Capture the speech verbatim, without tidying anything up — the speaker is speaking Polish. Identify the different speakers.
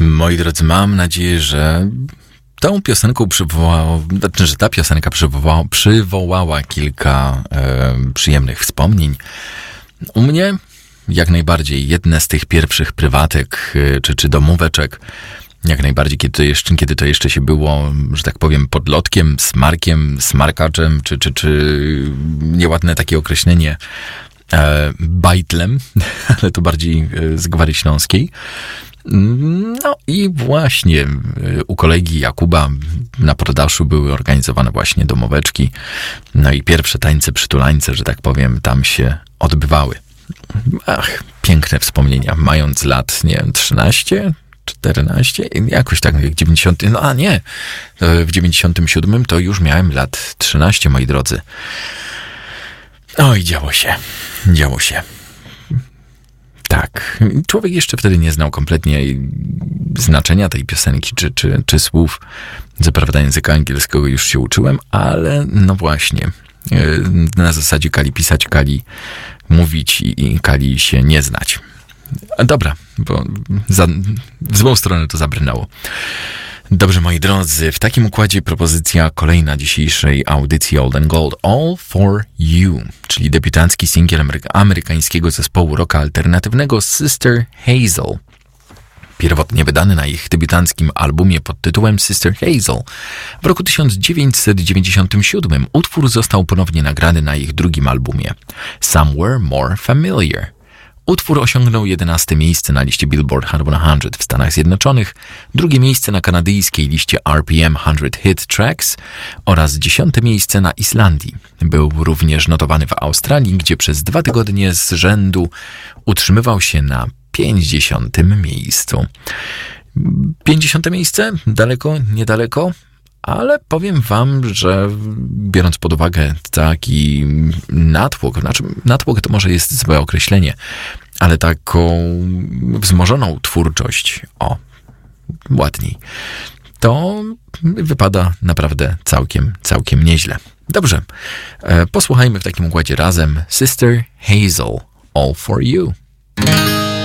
Speaker 1: Moi drodzy, mam nadzieję, że tą piosenką przywołała, znaczy, że ta piosenka przywołała, przywołała kilka e, przyjemnych wspomnień. U mnie jak najbardziej jedne z tych pierwszych prywatek e, czy, czy domóweczek, jak najbardziej, kiedy to, jeszcze, kiedy to jeszcze się było, że tak powiem, podlotkiem, smarkiem, smarkaczem, czy, czy, czy nieładne takie określenie, e, bajtlem, ale to bardziej e, z Gwary Śląskiej. No i właśnie u kolegi Jakuba na poddaszu były organizowane właśnie domóweczki. No i pierwsze tańce, przytulańce, że tak powiem, tam się odbywały. Ach, piękne wspomnienia. Mając lat, nie wiem, trzynaście, czternaście, jakoś tak jak dziewięćdziesiąty, no a nie, w dziewięćdziesiątym siódmym to już miałem lat trzynaście, moi drodzy. Oj, działo się, działo się. Tak, człowiek jeszcze wtedy nie znał kompletnie znaczenia tej piosenki, czy, czy, czy słów. Co prawda języka angielskiego już się uczyłem, ale no właśnie, na zasadzie kali pisać, kali mówić i, i kali się nie znać. Dobra, bo za, w złą stronę to zabrnęło. Dobrze, moi drodzy, w takim układzie propozycja kolejna dzisiejszej audycji Old and Gold, All for You, czyli debiutancki singiel ameryka- amerykańskiego zespołu rocka alternatywnego Sister Hazel. Pierwotnie wydany na ich debiutanckim albumie pod tytułem Sister Hazel. W roku tysiąc dziewięćset dziewięćdziesiątym siódmym utwór został ponownie nagrany na ich drugim albumie Somewhere More Familiar. Utwór osiągnął jedenaste miejsce na liście Billboard Hot sto w Stanach Zjednoczonych, drugie miejsce na kanadyjskiej liście R P M sto Hit Tracks oraz dziesiąte miejsce na Islandii. Był również notowany w Australii, gdzie przez dwa tygodnie z rzędu utrzymywał się na pięćdziesiątym miejscu. pięćdziesiąte miejsce? Daleko, niedaleko? Ale powiem wam, że biorąc pod uwagę taki natłok, znaczy natłok to może jest złe określenie, ale taką wzmożoną twórczość, o, ładniej, to wypada naprawdę całkiem, całkiem nieźle. Dobrze, posłuchajmy w takim układzie razem Sister Hazel, All for You.